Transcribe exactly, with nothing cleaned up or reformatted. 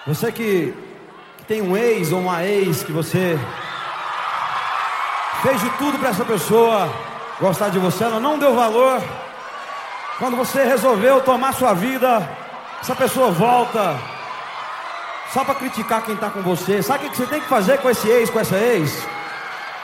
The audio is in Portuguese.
Você que, que tem um ex ou uma ex que você fez de tudo para essa pessoa gostar de você, ela não deu valor. Quando você resolveu tomar sua vida, essa pessoa volta só para criticar quem está com você. Sabe o que você tem que fazer com esse ex, com essa ex?